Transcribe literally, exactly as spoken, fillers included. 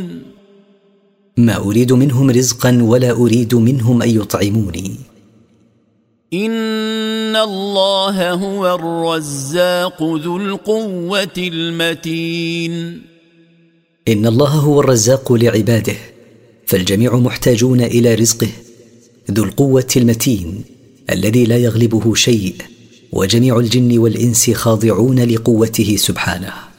ما أريد منهم رزقا ولا أريد منهم أن يطعموني. إن الله هو الرزاق ذو القوة المتين. إن الله هو الرزاق لعباده، فالجميع محتاجون إلى رزقه، ذو القوة المتين الذي لا يغلبه شيء، وجميع الجن والإنس خاضعون لقوته سبحانه.